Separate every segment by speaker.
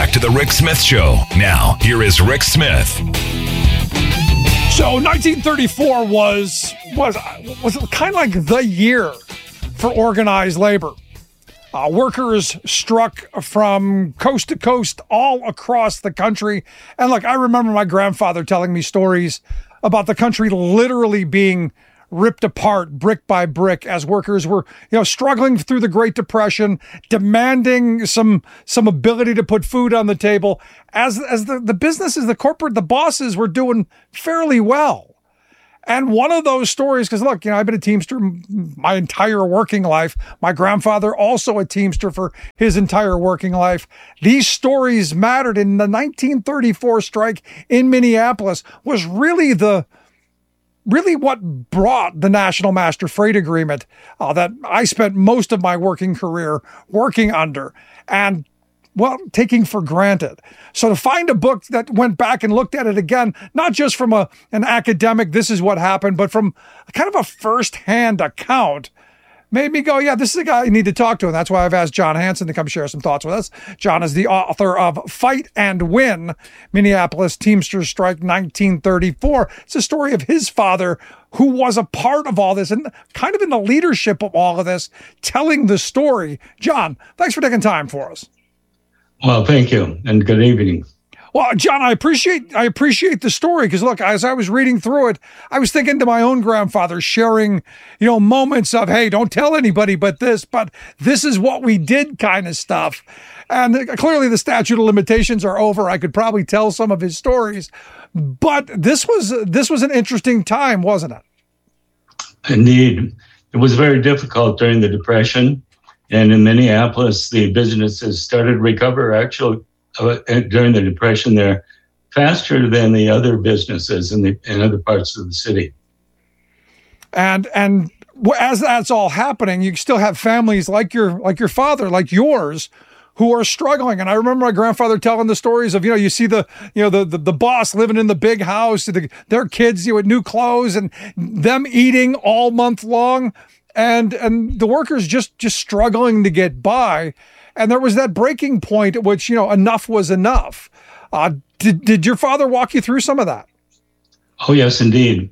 Speaker 1: back to the Rick Smith Show. Now, here is Rick Smith.
Speaker 2: So 1934 was kind of like the year for organized labor. Workers struck from coast to coast all across the country. And look, I remember my grandfather telling me stories about the country literally being ripped apart brick by brick as workers were, struggling through the Great Depression, demanding some ability to put food on the table as the businesses, the corporate, the bosses were doing fairly well. And one of those stories, because look, I've been a Teamster my entire working life. My grandfather also a Teamster for his entire working life. These stories mattered. In the 1934 strike in Minneapolis was really what brought the National Master Freight Agreement that I spent most of my working career working under and, taking for granted. So to find a book that went back and looked at it again, not just from an academic, this is what happened, but from kind of a firsthand account, made me go, yeah, this is a guy you need to talk to. And that's why I've asked John Hanson to come share some thoughts with us. John is the author of Fight and Win, Minneapolis Teamsters Strike 1934. It's a story of his father who was a part of all this and kind of in the leadership of all of this, telling the story. John, thanks for taking time for us.
Speaker 3: Well, thank you, and good evening.
Speaker 2: Well, John, I appreciate the story because look, as I was reading through it, I was thinking to my own grandfather, sharing, moments of, hey, don't tell anybody but this is what we did kind of stuff. And clearly the statute of limitations are over. I could probably tell some of his stories, but this was an interesting time, wasn't it?
Speaker 3: Indeed. It was very difficult during the Depression. And in Minneapolis, the businesses started to recover actually during the Depression there faster than the other businesses in other parts of the city.
Speaker 2: And as that's all happening, you still have families like your father, like yours, who are struggling. And I remember my grandfather telling the stories of, you see the boss living in the big house, their kids, with new clothes and them eating all month long. And the workers just struggling to get by. And there was that breaking point at which, enough was enough. Did your father walk you through some of that?
Speaker 3: Oh, yes, indeed.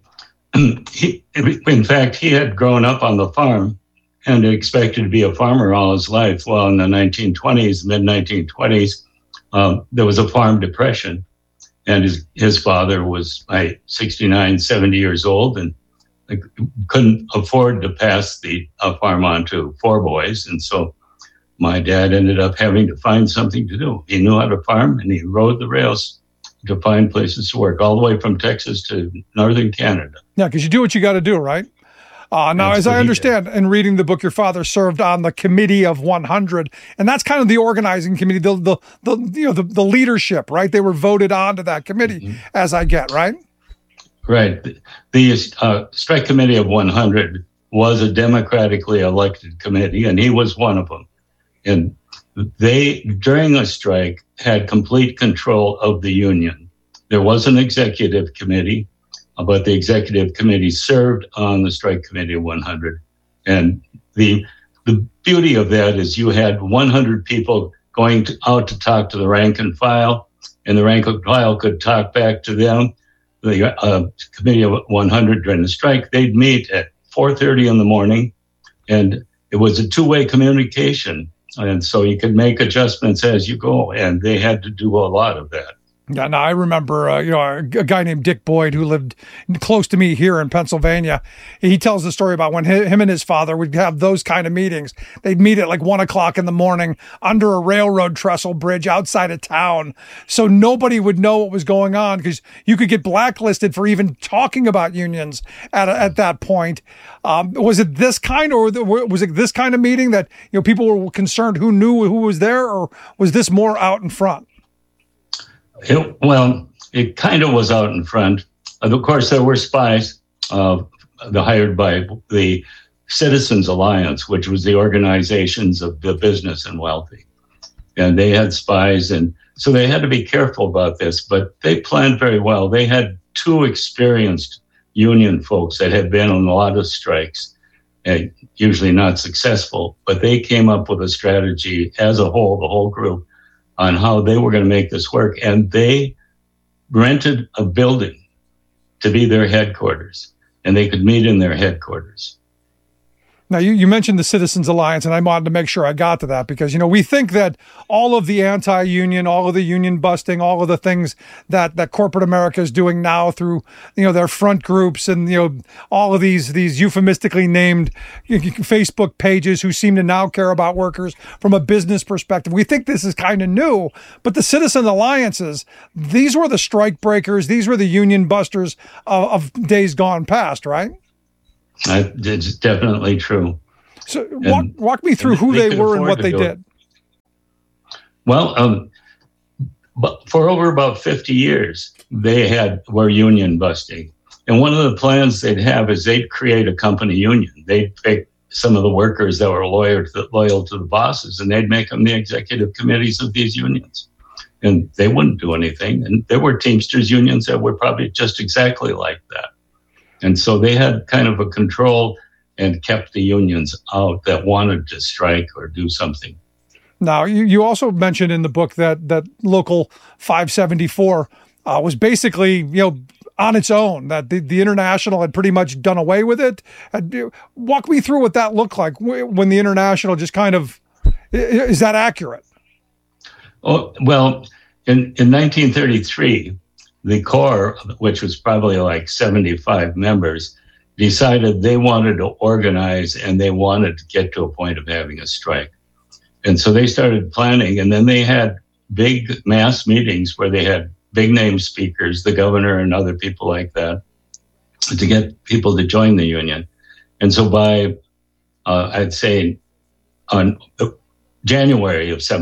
Speaker 3: In fact, he had grown up on the farm and expected to be a farmer all his life. Well, in the 1920s, mid-1920s, there was a farm depression. And his father was 69, 70 years old and couldn't afford to pass the farm on to four boys. And so my dad ended up having to find something to do. He knew how to farm and he rode the rails to find places to work all the way from Texas to northern Canada. Yeah,
Speaker 2: because you do what you got to do, right? Now, as I understand, in reading the book, your father served on the Committee of 100, and that's kind of the organizing committee, the leadership, right? They were voted on to that committee, as I get, right?
Speaker 3: Right. The Strike Committee of 100 was a democratically elected committee, and he was one of them. And they, during a strike, had complete control of the union. There was an executive committee, but the executive committee served on the Strike Committee of 100. And the beauty of that is you had 100 people going out to talk to the rank and file, and the rank and file could talk back to them. The Committee of 100 during the strike, they'd meet at 4:30 in the morning, and it was a two-way communication. And so you could make adjustments as you go, and they had to do a lot of that.
Speaker 2: Yeah, no, I remember, a guy named Dick Boyd who lived close to me here in Pennsylvania. He tells the story about when him and his father would have those kind of meetings. They'd meet at like 1:00 in the morning under a railroad trestle bridge outside of town. So nobody would know what was going on because you could get blacklisted for even talking about unions at that point. Was it this kind, or was it this kind of meeting that, people were concerned who knew who was there, or was this more out in front?
Speaker 3: It kind of was out in front. Of course, there were spies hired by the Citizens Alliance, which was the organizations of the business and wealthy. And they had spies, and so they had to be careful about this, but they planned very well. They had two experienced union folks that had been on a lot of strikes, usually not successful, but they came up with a strategy as a whole, the whole group, on how they were going to make this work. And they rented a building to be their headquarters, and they could meet in their headquarters.
Speaker 2: Now, you mentioned the Citizens Alliance, and I wanted to make sure I got to that because, we think that all of the anti-union, all of the union busting, all of the things that corporate America is doing now through, their front groups and, all of these euphemistically named Facebook pages who seem to now care about workers from a business perspective. We think this is kind of new, but the Citizen Alliances, these were the strike breakers. These were the union busters of days gone past, right?
Speaker 3: It's definitely true.
Speaker 2: So walk me through who they were and what they did.
Speaker 3: Well, but for over about 50 years, they were union busting. And one of the plans they'd have is they'd create a company union. They'd pick some of the workers that were loyal to the bosses, and they'd make them the executive committees of these unions. And they wouldn't do anything. And there were Teamsters unions that were probably just exactly like that. And so they had kind of a control and kept the unions out that wanted to strike or do something.
Speaker 2: Now, you also mentioned in the book that Local 574 was basically, on its own, that the International had pretty much done away with it. Walk me through what that looked like when the International just kind of, is that accurate?
Speaker 3: Oh, well, in 1933, the Corps, which was probably like 75 members, decided they wanted to organize and they wanted to get to a point of having a strike. And so they started planning, and then they had big mass meetings where they had big name speakers, the governor and other people like that, to get people to join the union. And so by, I'd say, on January of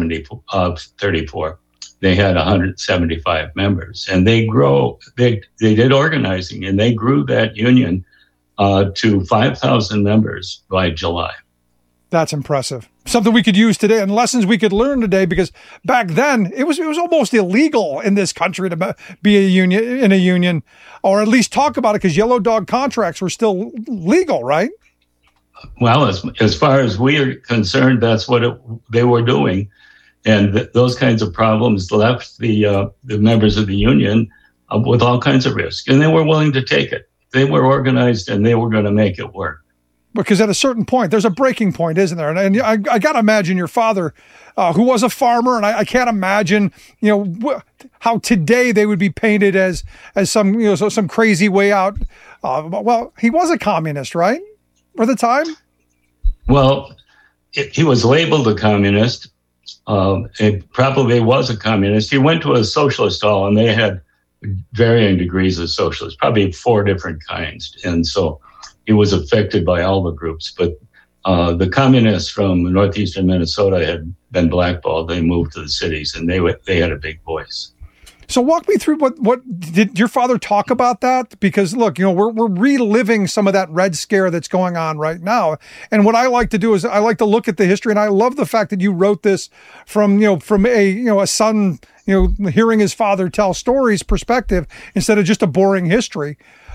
Speaker 3: 34, they had 175 members, and they did organizing, and they grew that union to 5,000 members by July.
Speaker 2: That's impressive. Something we could use today and lessons we could learn today, because back then it was almost illegal in this country to be in a union, or at least talk about it, because yellow dog contracts were still legal, right?
Speaker 3: Well, as far as we are concerned, that's what they were doing. And those kinds of problems left the members of the union with all kinds of risk. And they were willing to take it. They were organized, and they were going to make it work.
Speaker 2: Because at a certain point, there's a breaking point, isn't there? And I got to imagine your father, who was a farmer, and I can't imagine, how today they would be painted as some crazy way out. Well, he was a communist, right? For the time? Well,
Speaker 3: he was labeled a communist. It probably was a communist. He went to a socialist hall, and they had varying degrees of socialists, probably 4 different kinds. And so he was affected by all the groups. But the communists from northeastern Minnesota had been blackballed. They moved to the cities, and they had a big voice.
Speaker 2: So walk me through what did your father talk about that? Because look, we're reliving some of that Red Scare that's going on right now. And what I like to do is I like to look at the history, and I love the fact that you wrote this from a son, hearing his father tell stories perspective instead of just a boring history.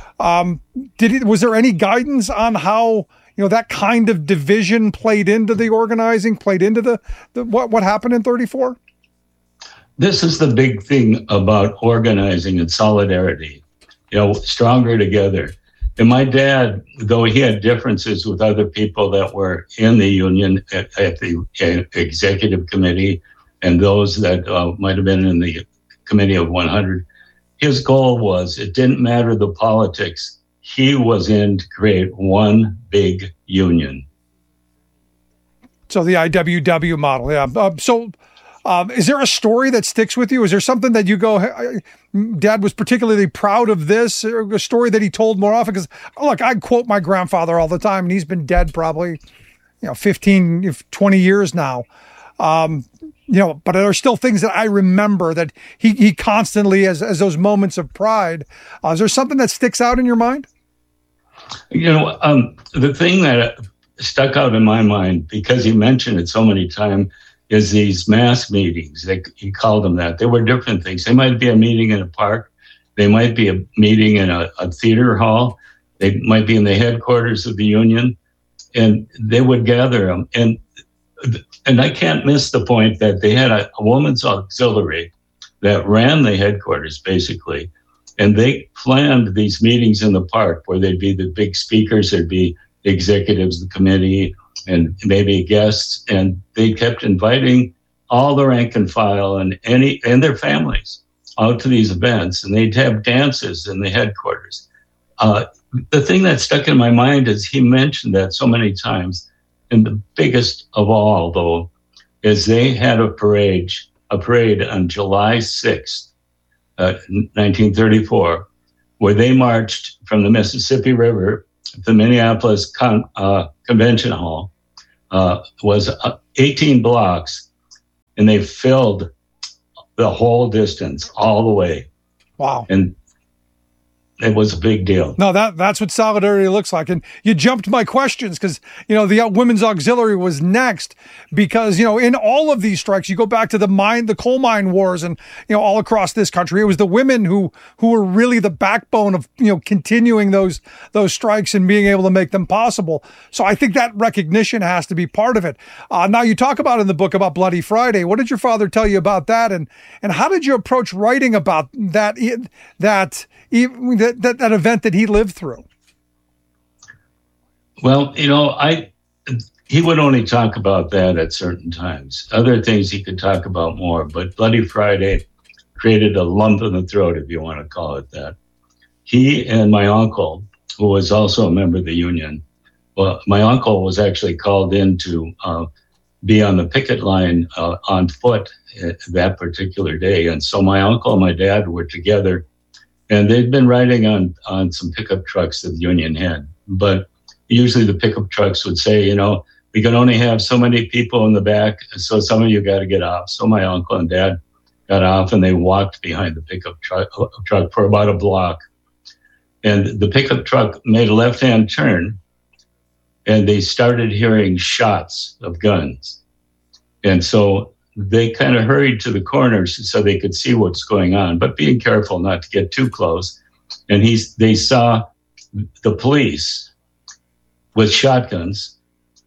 Speaker 2: Was there any guidance on how that kind of division played into the organizing, played into the what happened in 34?
Speaker 3: This is the big thing about organizing and solidarity, stronger together. And my dad, though he had differences with other people that were in the union at the executive committee and those that might have been in the committee of 100, his goal was, it didn't matter the politics. He was in to create one big union.
Speaker 2: So the IWW model, yeah. Is there a story that sticks with you? Is there something that you go, hey, Dad was particularly proud of this, or a story that he told more often? Because, look, I quote my grandfather all the time, and he's been dead probably, 15, 20 years now. But there are still things that I remember that he constantly, as those moments of pride. Is there something that sticks out in your mind?
Speaker 3: The thing that stuck out in my mind, because he mentioned it so many times, is these mass meetings. He called them that. They were different things. They might be a meeting in a park. They might be a meeting in a theater hall. They might be in the headquarters of the union. And they would gather them. And and I can't miss the point that they had a woman's auxiliary that ran the headquarters, basically. And they planned these meetings in the park where they'd be the big speakers, there'd be executives of the committee, and maybe guests. And they kept inviting all the rank and file and their families out to these events. And they'd have dances in the headquarters. The thing that stuck in my mind is he mentioned that so many times. And the biggest of all, though, is they had a parade on July 6th, 1934, where they marched from the Mississippi River to the Minneapolis Convention Hall. Was 18 blocks, and they filled the whole distance all the way.
Speaker 2: Wow.
Speaker 3: And it was a big deal.
Speaker 2: No, that's what solidarity looks like. And you jumped my questions because, the women's auxiliary was next because, in all of these strikes, you go back to the coal mine wars and, all across this country, it was the women who were really the backbone of, continuing those strikes and being able to make them possible. So I think that recognition has to be part of it. Now you talk about in the book about Bloody Friday. What did your father tell you about that? And how did you approach writing about that event that he lived through?
Speaker 3: Well, he would only talk about that at certain times. Other things he could talk about more, but Bloody Friday created a lump in the throat, if you want to call it that. He and my uncle, who was also a member of the union, well, my uncle was actually called in to be on the picket line on foot that particular day. And so my uncle and my dad were together. And they'd been riding on some pickup trucks that the union had. But usually the pickup trucks would say, we can only have so many people in the back, so some of you got to get off. So my uncle and dad got off, and they walked behind the pickup truck for about a block. And the pickup truck made a left-hand turn, and they started hearing shots of guns. And so they kind of hurried to the corners so they could see what's going on, but being careful not to get too close. And they saw the police with shotguns,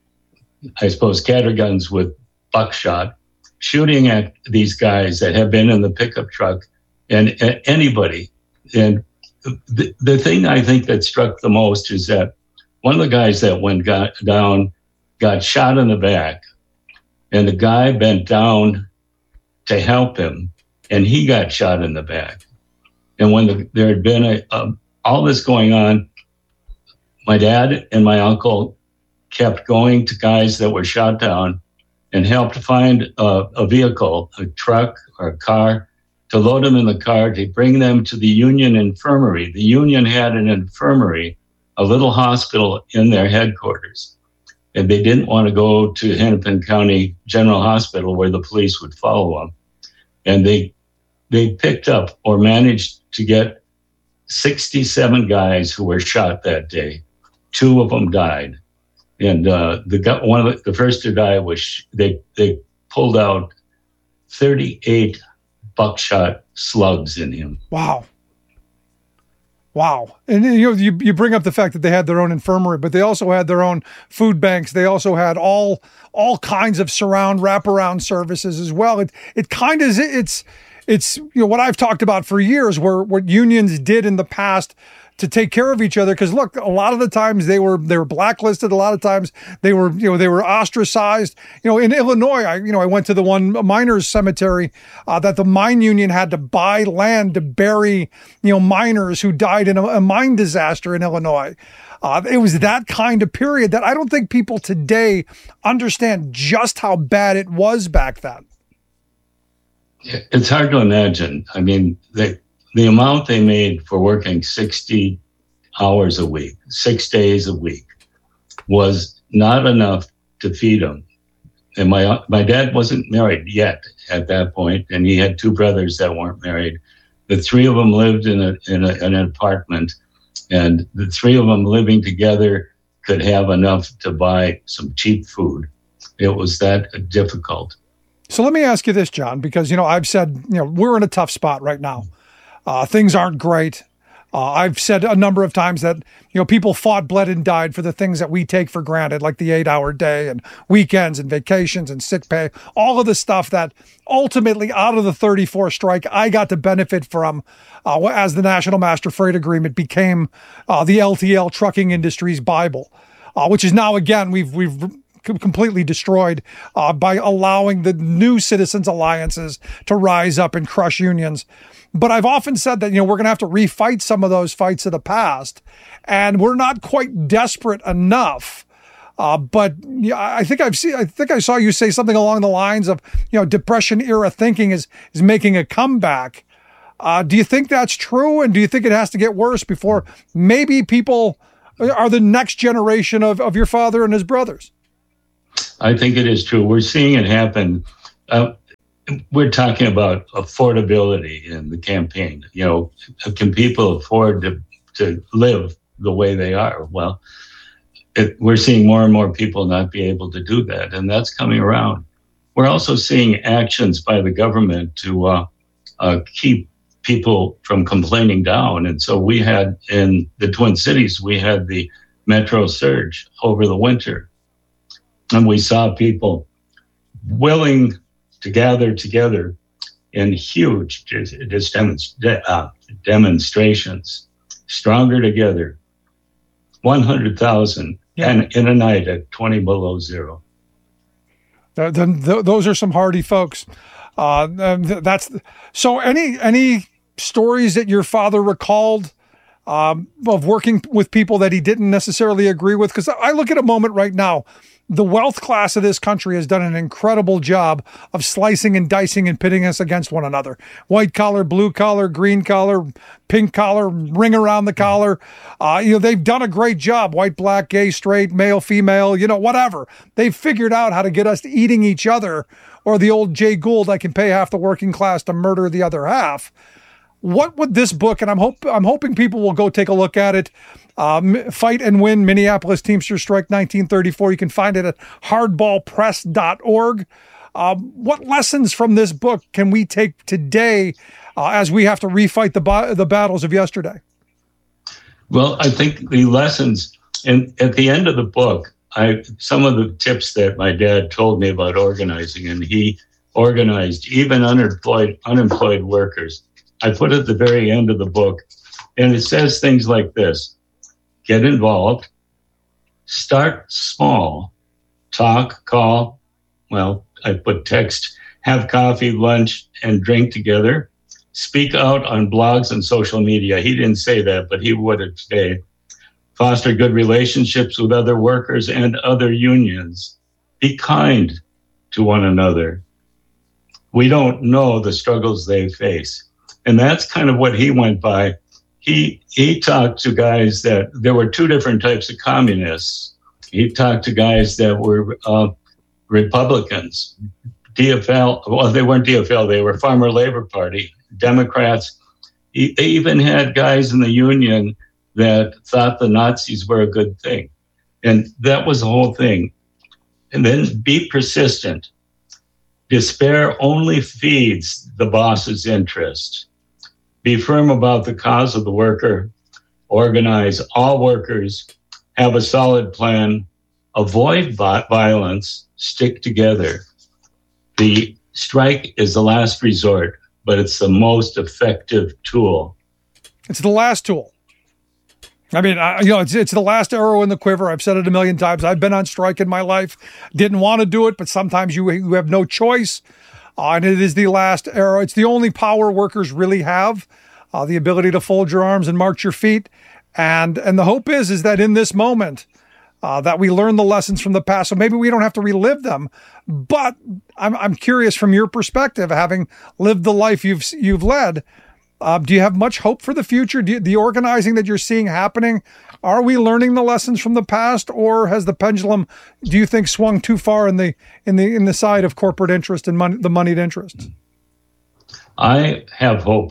Speaker 3: I suppose scatterguns with buckshot, shooting at these guys that have been in the pickup truck and anybody. And the thing I think that struck the most is that one of the guys that got down got shot in the back. And the guy bent down to help him, and he got shot in the back. And when there had been all this going on, my dad and my uncle kept going to guys that were shot down and helped find a vehicle, a truck or a car, to load them in the car to bring them to the Union Infirmary. The Union had an infirmary, a little hospital in their headquarters. And they didn't want to go to Hennepin County General Hospital where the police would follow them. And they picked up or managed to get 67 guys who were shot that day. 2 of them died. And the first to die was, they pulled out 38 buckshot slugs in him.
Speaker 2: Wow. And you bring up the fact that they had their own infirmary, but they also had their own food banks. They also had all kinds of wraparound services as well. It kind of it's what I've talked about for years, where what unions did in the past to take care of each other. Because look, a lot of the times they were blacklisted. A lot of times they were ostracized. In Illinois, I went to the one miners' cemetery that the mine union had to buy land to bury miners who died in a mine disaster in Illinois. It was that kind of period that I don't think people today understand just how bad it was back then.
Speaker 3: It's hard to imagine. I mean, the amount they made for working 60 hours a week, 6 days a week, was not enough to feed them. And my dad wasn't married yet at that point, and he had 2 brothers that weren't married. The 3 of them lived in an apartment, and the 3 of them living together could have enough to buy some cheap food. It was that difficult.
Speaker 2: So let me ask you this, John, because, I've said, we're in a tough spot right now. Things aren't great. I've said a number of times that, people fought, bled, and died for the things that we take for granted, like the 8-hour day and weekends and vacations and sick pay, all of the stuff that ultimately out of the 34 strike, I got to benefit from as the National Master Freight Agreement became the LTL trucking industry's Bible, which is now, again, we've completely destroyed by allowing the new citizens alliances to rise up and crush unions. But I've often said that, we're going to have to refight some of those fights of the past, and we're not quite desperate enough. But I think I saw you say something along the lines of, Depression era thinking is making a comeback. Do you think that's true? And do you think it has to get worse before maybe people are the next generation of your father and his brothers?
Speaker 3: I think it is true. We're seeing it happen. We're talking about affordability in the campaign. Can people afford to live the way they are? Well, we're seeing more and more people not be able to do that, and that's coming around. We're also seeing actions by the government to keep people from complaining down. And so we had in the Twin Cities, we had the metro surge over the winter, and we saw people willing to gather together in huge demonstrations, stronger together, 100,000 and in a night at 20 below zero.
Speaker 2: Those are some hardy folks. That's so. Any stories that your father recalled of working with people that he didn't necessarily agree with? Because I look at a moment right now. The wealth class of this country has done an incredible job of slicing and dicing and pitting us against one another. White collar, blue collar, green collar, pink collar, ring around the collar. They've done a great job. White, black, gay, straight, male, female, whatever. They've figured out how to get us eating each other, or the old Jay Gould, I can pay half the working class to murder the other half. What would this book, and I'm hoping people will go take a look at it, Fight and Win, Minneapolis Teamsters Strike 1934. You can find it at hardballpress.org. What lessons from this book can we take today as we have to refight the battles of yesterday?
Speaker 3: Well, I think the lessons, and at the end of the book, some of the tips that my dad told me about organizing, and he organized even unemployed workers. I put at the very end of the book, and it says things like this: get involved, start small, talk, call, I put text, have coffee, lunch, and drink together, speak out on blogs and social media. He didn't say that, but he would today. Foster good relationships with other workers and other unions. Be kind to one another. We don't know the struggles they face. And that's kind of what he went by. He talked to guys that there were two different types of communists. He talked to guys that were Republicans, DFL. Well, they weren't DFL. They were Farmer Labor Party, Democrats. They even had guys in the union that thought the Nazis were a good thing. And that was the whole thing. And then be persistent. Despair only feeds the boss's interest. Be firm about the cause of the worker. Organize all workers. Have a solid plan. Avoid violence. Stick together. The strike is the last resort, but it's the most effective tool.
Speaker 2: It's the last tool. I mean, it's the last arrow in the quiver. I've said it a million times. I've been on strike in my life. Didn't want to do it, but sometimes you have no choice. And it is the last arrow. It's the only power workers really have, the ability to fold your arms and march your feet. And the hope is that in this moment, that we learn the lessons from the past. So maybe we don't have to relive them. But I'm curious from your perspective, having lived the life you've led, do you have much hope for the future? The organizing that you're seeing happening, are we learning the lessons from the past, or has the pendulum, do you think, swung too far in the side of corporate interest and the moneyed interests?
Speaker 3: I have hope.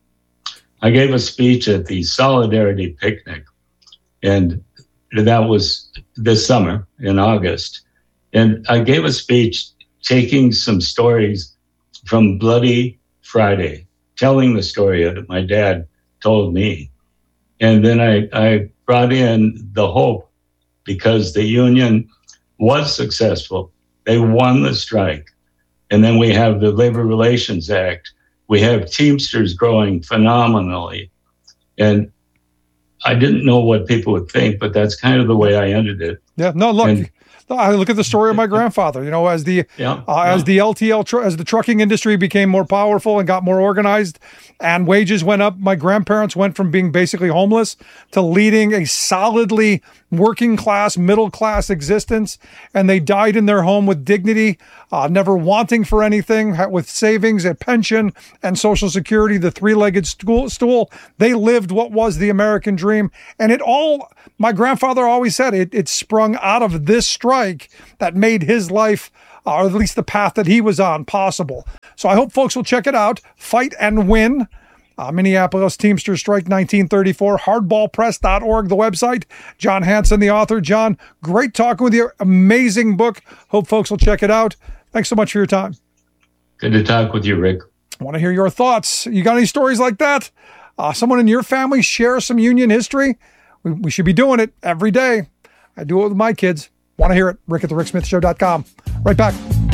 Speaker 3: I gave a speech at the Solidarity Picnic, and that was this summer in August. And I gave a speech taking some stories from Bloody Friday, telling the story that my dad told me. And then I brought in the hope because the union was successful. They won the strike. And then we have the Labor Relations Act. We have Teamsters growing phenomenally. And I didn't know what people would think, but that's kind of the way I ended it.
Speaker 2: Yeah, no, look. I look at the story of my grandfather, as the as the trucking industry became more powerful and got more organized and wages went up. My grandparents went from being basically homeless to leading a solidly working class, middle class existence. And they died in their home with dignity, never wanting for anything, with savings, a pension, and Social Security, the three-legged stool. They lived what was the American dream. And my grandfather always said it sprung out of this strike that made his life, or at least the path that he was on, possible. So I hope folks will check it out. Fight and Win. Minneapolis Teamsters Strike 1934, hardballpress.org, the website. John Hanson, the author. John, great talking with you. Amazing book. Hope folks will check it out. Thanks so much for your time.
Speaker 3: Good to talk with you, Rick.
Speaker 2: I want to hear your thoughts. You got any stories like that? Someone in your family share some union history? We should be doing it every day. I do it with my kids. Want to hear it? Rick at thericksmithshow.com. Right back.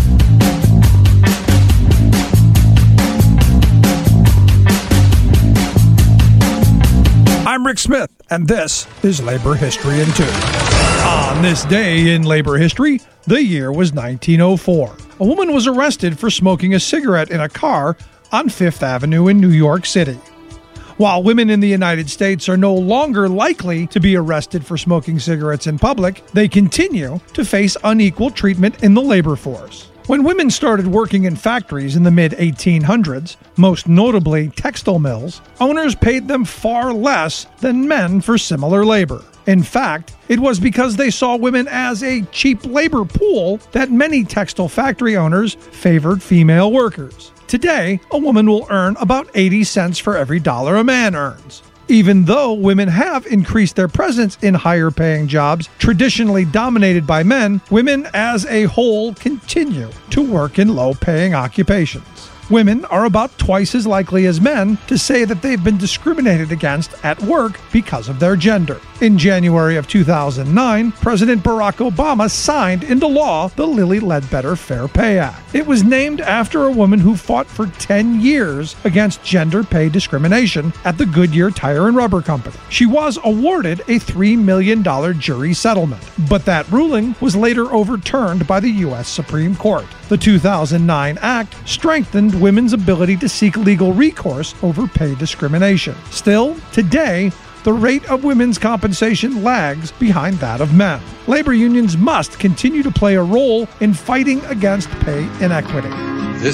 Speaker 2: I'm Rick Smith, and this is Labor History in 2. On this day in labor history, the year was 1904. A woman was arrested for smoking a cigarette in a car on Fifth Avenue in New York City. While women in the United States are no longer likely to be arrested for smoking cigarettes in public, they continue to face unequal treatment in the labor force. When women started working in factories in the mid-1800s, most notably textile mills, owners paid them far less than men for similar labor. In fact, it was because they saw women as a cheap labor pool that many textile factory owners favored female workers. Today, a woman will earn about 80 cents for every dollar a man earns. Even though women have increased their presence in higher-paying jobs traditionally dominated by men, women as a whole continue to work in low-paying occupations. Women are about twice as likely as men to say that they've been discriminated against at work because of their gender. In January of 2009, President Barack Obama signed into law the Lilly Ledbetter Fair Pay Act. It was named after a woman who fought for 10 years against gender pay discrimination at the Goodyear Tire and Rubber Company. She was awarded a $3 million jury settlement, but that ruling was later overturned by the U.S. Supreme Court. The 2009 Act strengthened women's ability to seek legal recourse over pay discrimination. Still, today, the rate of women's compensation lags behind that of men. Labor unions must continue to play a role in fighting against pay inequity.